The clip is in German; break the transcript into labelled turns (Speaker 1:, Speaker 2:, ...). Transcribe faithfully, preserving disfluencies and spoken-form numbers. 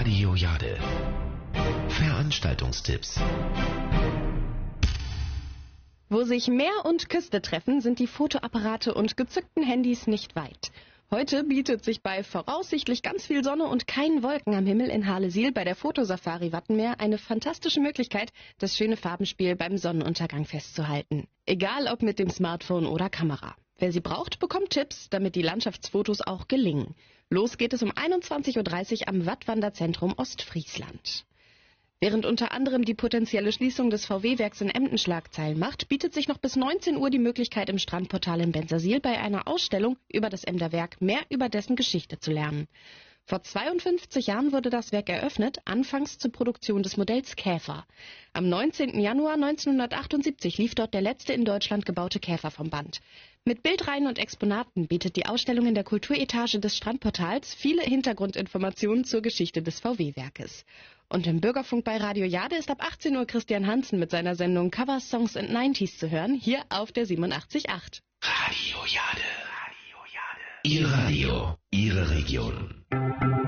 Speaker 1: Radio Jade. Veranstaltungstipps.
Speaker 2: Wo sich Meer und Küste treffen, sind die Fotoapparate und gezückten Handys nicht weit. Heute bietet sich bei voraussichtlich ganz viel Sonne und keinen Wolken am Himmel in Harlesiel bei der Fotosafari Wattenmeer eine fantastische Möglichkeit, das schöne Farbenspiel beim Sonnenuntergang festzuhalten. Egal ob mit dem Smartphone oder Kamera. Wer sie braucht, bekommt Tipps, damit die Landschaftsfotos auch gelingen. Los geht es um einundzwanzig Uhr dreißig am Wattwanderzentrum Ostfriesland. Während unter anderem die potenzielle Schließung des V W-Werks in Emden Schlagzeilen macht, bietet sich noch bis neunzehn Uhr die Möglichkeit, im Strandportal in Bensersiel bei einer Ausstellung über das Emder Werk mehr über dessen Geschichte zu lernen. Vor zweiundfünfzig Jahren wurde das Werk eröffnet, anfangs zur Produktion des Modells Käfer. Am neunzehnten Januar neunzehnhundertachtundsiebzig lief dort der letzte in Deutschland gebaute Käfer vom Band. Mit Bildreihen und Exponaten bietet die Ausstellung in der Kulturetage des Strandportals viele Hintergrundinformationen zur Geschichte des V W-Werkes. Und im Bürgerfunk bei Radio Jade ist ab achtzehn Uhr Christian Hansen mit seiner Sendung Covers, Songs and neunziger zu hören, hier auf der siebenundachtzig Komma acht.
Speaker 1: Radio Jade. Radio Jade. Ihr Radio, Ihre Region.